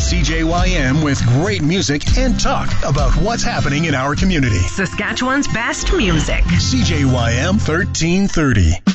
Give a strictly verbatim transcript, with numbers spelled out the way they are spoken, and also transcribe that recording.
C J Y M with great music and talk about what's happening in our community. Saskatchewan's best music. C J Y M thirteen thirty.